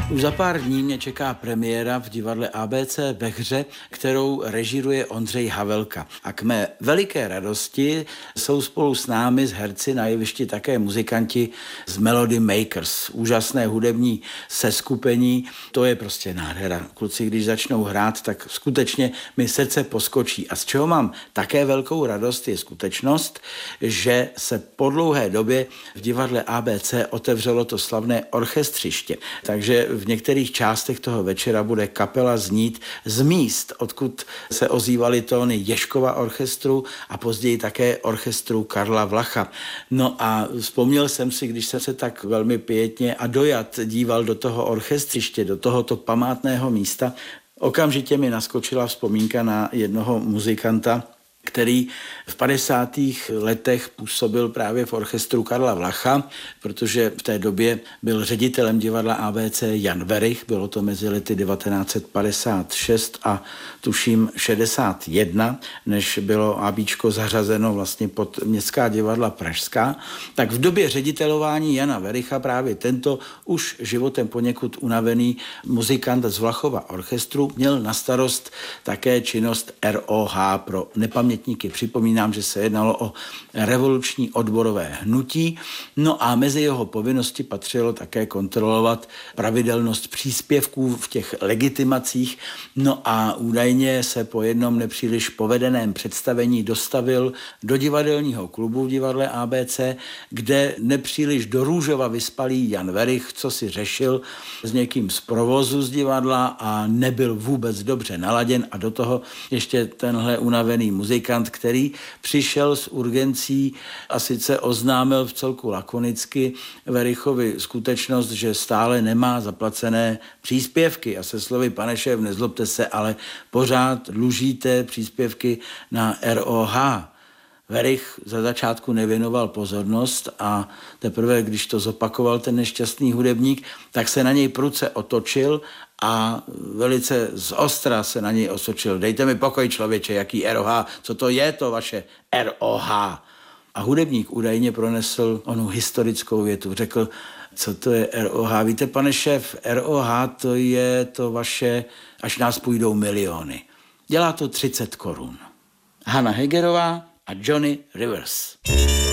Už za pár dní mě čeká premiéra v divadle ABC ve hře, kterou režíruje Ondřej Havelka. A k mé veliké radosti jsou spolu s námi, s herci na jevišti, také muzikanti z Melody Makers. Úžasné hudební seskupení, to je prostě nádhera. Kluci, když začnou hrát, tak skutečně mi srdce poskočí. A z čeho mám také velkou radost, je skutečnost, že se po dlouhé době v divadle ABC otevřelo to slavné orchestřiště. Takže v některých částech toho večera bude kapela znít z míst, odkud se ozývaly tóny Ježkova orchestru a později také orchestru Karla Vlacha. No a vzpomněl jsem si, když jsem se tak velmi pěkně a dojat díval do toho orchestřiště, do tohoto památného místa, okamžitě mi naskočila vzpomínka na jednoho muzikanta, který v 50. letech působil právě v orchestru Karla Vlacha, protože v té době byl ředitelem divadla ABC Jan Werich, bylo to mezi lety 1956 a tuším 61, než bylo ABčko zařazeno vlastně pod Městská divadla pražská. Tak v době ředitelování Jana Wericha právě tento už životem poněkud unavený muzikant z Vlachova orchestru měl na starost také činnost ROH pro nepamětníky. Připomínám, že se jednalo o revoluční odborové hnutí, no a mezi jeho povinnosti patřilo také kontrolovat pravidelnost příspěvků v těch legitimacích, no a údajně se po jednom nepříliš povedeném představení dostavil do divadelního klubu v divadle ABC, kde nepříliš do růžova vyspalý Jan Werich, co si řešil s někým z provozu z divadla a nebyl vůbec dobře naladěn a do toho ještě tenhle unavený muzikant, který přišel s urgencí a sice oznámil v celku lakonicky Werichovi skutečnost, že stále nemá zaplacené příspěvky a se slovy: pane šéf, nezlobte se, ale pořád dlužíte příspěvky na ROH. Werich za začátku nevěnoval pozornost a teprve, když to zopakoval ten nešťastný hudebník, tak se na něj prudce otočil a velice zostra se na něj osočil. Dejte mi pokoj, člověče, jaký ROH, co to je to vaše ROH? A hudebník údajně pronesl onu historickou větu. Řekl: co to je ROH? Víte, pane šéf, ROH to je to vaše, až nás půjdou miliony. Dělá to 30 korun. Hana Hegerová a Johnny Rivers.